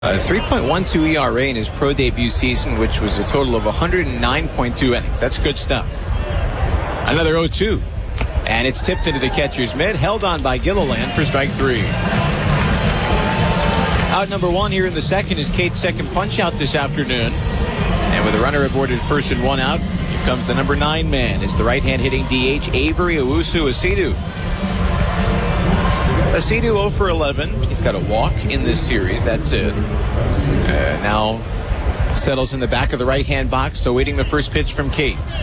A 3.12 ERA in his pro debut season, which was a total of 109.2 innings. That's good stuff. Another 0-2. And it's tipped into the catcher's mitt, held on by Gilliland for strike three. Out number one here in the second is Cate's second punch out this afternoon. And with a runner aboard at first and one out, here comes the number 9 man. It's the right-hand hitting DH, Avery Owusu-Asiedu. Asiedu 0 for 11. He's got a walk in this series. That's it. Now settles in the back of the right-hand box, awaiting the first pitch from Cates.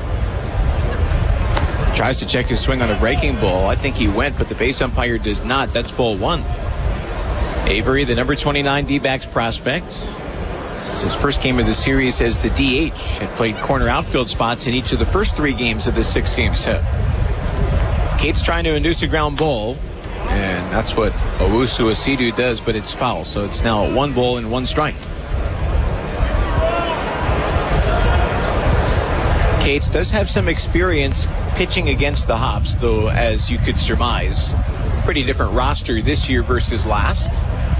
Tries to check his swing on a breaking ball. I think he went, but the base umpire does not. That's ball one. Avery, the number 29 D-backs prospect. This is his first game of the series as the DH. Had played corner outfield spots in each of the first 3 games of this 6-game set. Cates trying to induce a ground ball, and that's what Owusu-Asiedu does, but it's foul, so it's now 1 ball and 1 strike. Cates does have some experience pitching against the Hops, though, as you could surmise, pretty different roster this year versus last.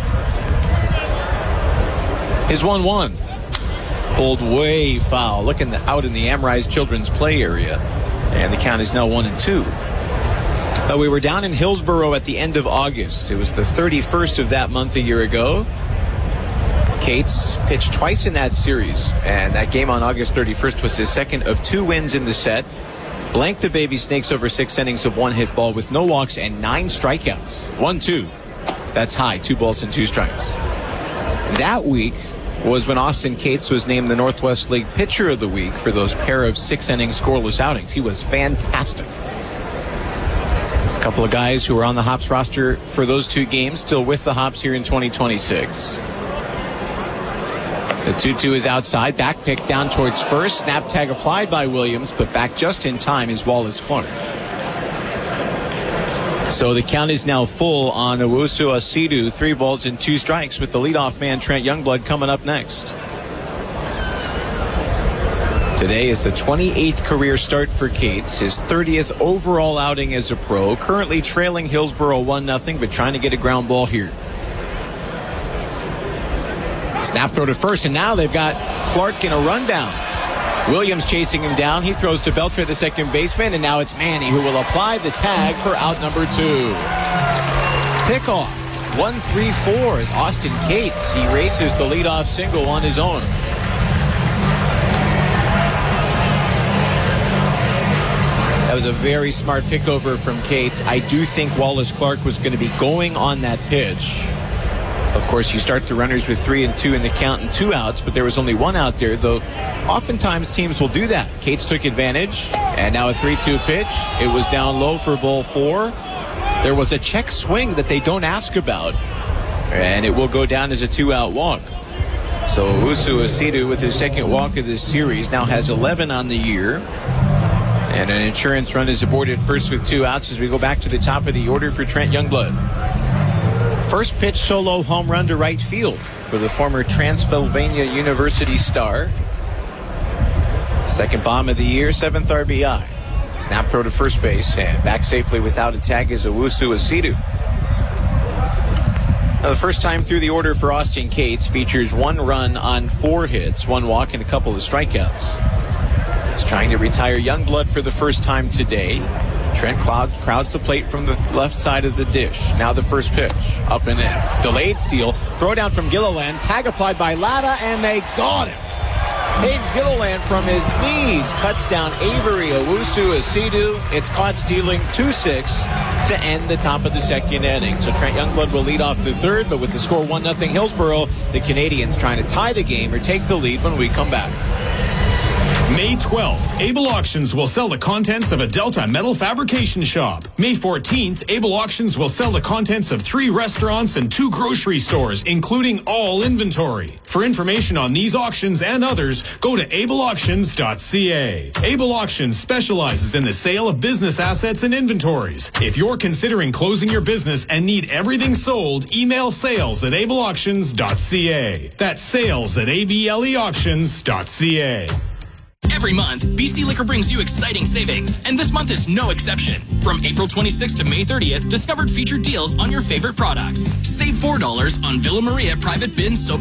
His 1-1 pulled way foul, looking out in the Amrise Children's Play area, and the count is now 1-2. We were down in Hillsboro at the end of August. It was the 31st of that month a year ago. Cates pitched twice in that series, and that game on August 31st was his second of 2 wins in the set. Blanked the Baby Snakes over 6 innings of 1 hit ball with no walks and 9 strikeouts. 1-2. That's high. 2 balls and 2 strikes. That week was when Austin Cates was named the Northwest League Pitcher of the Week for those pair of 6-inning scoreless outings. He was fantastic. There's a couple of guys who were on the Hops roster for those 2 games, still with the Hops here in 2026. The 2-2 is outside. Back pick down towards first. Snap tag applied by Williams, but back just in time is Wallace Clark. So the count is now full on Owusu-Asiedu. 3 balls and 2 strikes with the leadoff man Trent Youngblood coming up next. Today is the 28th career start for Cates, his 30th overall outing as a pro. Currently trailing Hillsboro 1-0, but trying to get a ground ball here. Snap throw to first, and now they've got Clark in a rundown. Williams chasing him down. He throws to Beltre, the second baseman, and now it's Manny who will apply the tag for out number 2. Pickoff. 1-3-4 as Austin Cates erases the leadoff single on his own. That was a very smart pickover from Cates. I do think Wallace Clark was going to be going on that pitch. Of course, you start the runners with 3 and 2 in the count and 2 outs, but there was only 1 out there, though oftentimes teams will do that. Cates took advantage, and now a 3-2 pitch. It was down low for ball 4. There was a check swing that they don't ask about, and it will go down as a 2-out walk. So Owusu-Asiedu, with his second walk of this series, now has 11 on the year. And an insurance run is aborted first with 2 outs as we go back to the top of the order for Trent Youngblood. First pitch solo home run to right field for the former Transylvania University star. Second bomb of the year, 7th RBI. Snap throw to first base, and back safely without a tag is Owusu-Asiedu. Now, the first time through the order for Austin Cates features 1 run on 4 hits, 1 walk, and a couple of strikeouts. He's trying to retire Youngblood for the first time today. Trent crowds the plate from the left side of the dish. Now the first pitch, up and in. Delayed steal, throw down from Gilliland, tag applied by Latta, and they got him. Hayden Gilliland from his knees cuts down Avery Owusu-Asiedu. It's caught stealing 2-6 to end the top of the second inning. So Trent Youngblood will lead off the third, but with the score 1-0 Hillsboro, the Canadians trying to tie the game or take the lead when we come back. May 12th, Able Auctions will sell the contents of a Delta metal fabrication shop. May 14th, Able Auctions will sell the contents of 3 restaurants and 2 grocery stores, including all inventory. For information on these auctions and others, go to ableauctions.ca. Able Auctions specializes in the sale of business assets and inventories. If you're considering closing your business and need everything sold, email sales@ableauctions.ca. That's sales@ableauctions.ca. Every month, BC Liquor brings you exciting savings, and this month is no exception. From April 26th to May 30th, discover featured deals on your favorite products. Save $4 on Villa Maria Private Bin Soap